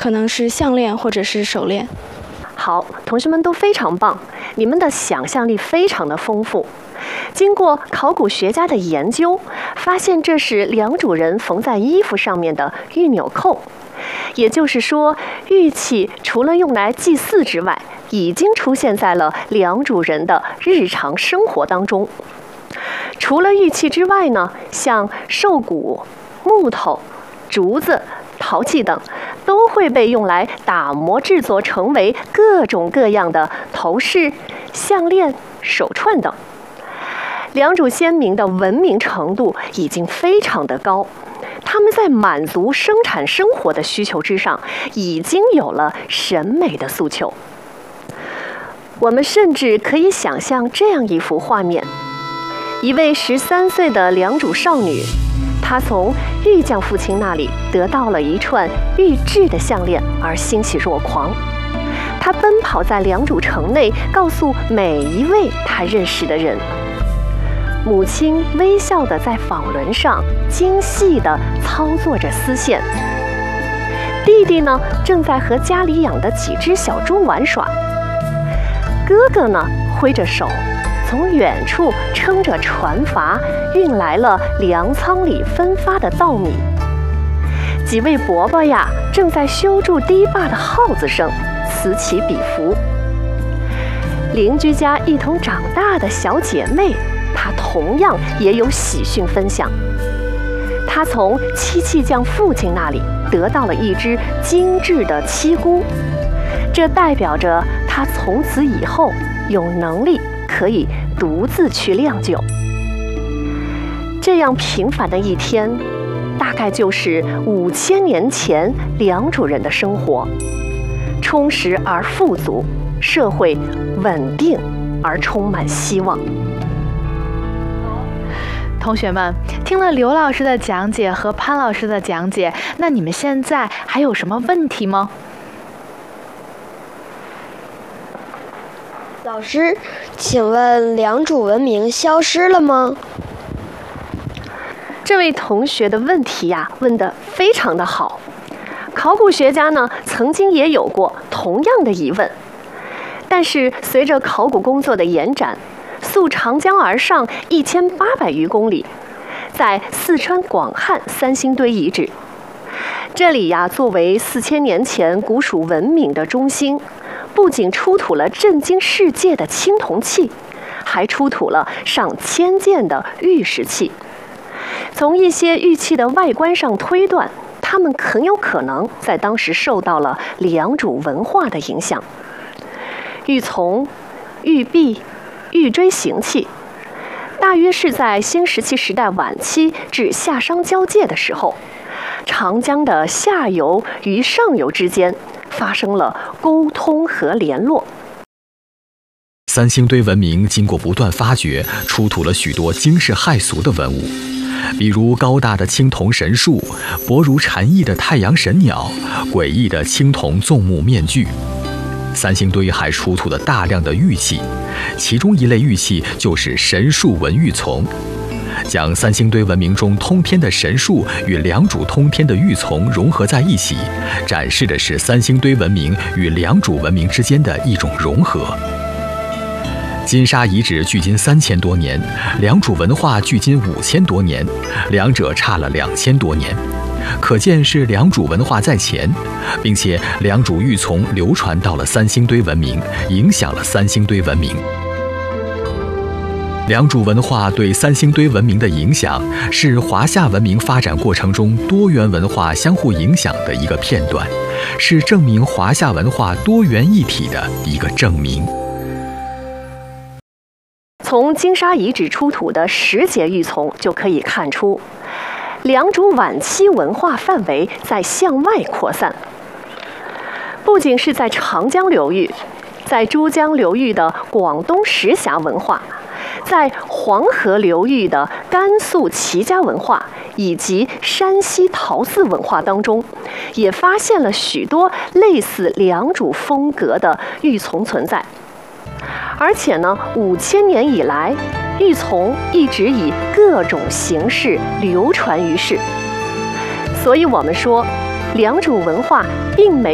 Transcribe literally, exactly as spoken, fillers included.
可能是项链或者是手链。 好，同学们都非常棒，你们的想象力非常的丰富。经过考古学家的研究，发现这是良主人缝在衣服上面的玉纽扣。也就是说，玉器除了用来祭祀之外，已经出现在了良主人的日常生活当中。除了玉器之外呢，像兽骨、木头、竹子、陶器等，都会被用来打磨制作成为各种各样的头饰、项链、手串等。良渚先民的文明程度已经非常的高，他们在满足生产生活的需求之上，已经有了审美的诉求。我们甚至可以想象这样一幅画面：一位十三岁的良渚少女，她从玉匠父亲那里得到了一串玉制的项链，而欣喜若狂。她奔跑在良渚城内，告诉每一位她认识的人。母亲微笑地在纺轮上精细地操作着丝线，弟弟呢正在和家里养的几只小猪玩耍，哥哥呢挥着手，从远处撑着船筏运来了粮仓里分发的稻米。几位伯伯呀正在修筑堤坝的号子声此起彼伏。邻居家一同长大的小姐妹，她同样也有喜讯分享。她从漆器匠父亲那里得到了一只精致的漆箍，这代表着她从此以后有能力可以独自去酿酒。这样平凡的一天，大概就是五千年前良渚人的生活，充实而富足，社会稳定而充满希望。 同学们，听了刘老师的讲解和潘老师的讲解，那你们现在还有什么问题吗？ 老师，请问良渚文明消失了吗？ 这位同学的问题呀，问得非常的好。考古学家呢，曾经也有过同样的疑问，但是随着考古工作的延展，溯长江而上一千八百余公里，在四川广汉三星堆遗址，这里呀作为四千年前古蜀文明的中心，不仅出土了震惊世界的青铜器，还出土了上千件的玉石器。从一些玉器的外观上推断，它们很有可能在当时受到了良渚文化的影响。玉琮、玉璧、玉锥形器，大约是在新石器时代晚期至夏商交界的时候，长江的下游与上游之间发生了沟通和联络。 三星堆文明经过不断发掘，出土了许多惊世骇俗的文物，比如高大的青铜神树、薄如蝉翼的太阳神鸟、诡异的青铜纵目面具。三星堆还出土了大量的玉器，其中一类玉器就是神树纹玉琮。将三星堆文明中通天的神树与良渚通天的玉琮融合在一起，展示的是三星堆文明与良渚文明之间的一种融合。金沙遗址距今三千多年，良渚文化距今五千多年，两者差了两千多年，可见是良渚文化在前，并且良渚玉琮流传到了三星堆文明，影响了三星堆文明。良渚文化对三星堆文明的影响，是华夏文明发展过程中多元文化相互影响的一个片段，是证明华夏文化多元一体的一个证明。 从金沙遗址出土的石节玉琮就可以看出，良渚晚期文化范围在向外扩散，不仅是在长江流域，在珠江流域的广东石峡文化，在黄河流域的甘肃齐家文化以及山西陶寺文化当中，也发现了许多类似良渚风格的玉琮存在。而且呢，五千年以来，玉琮一直以各种形式流传于世。所以我们说，良渚文化并没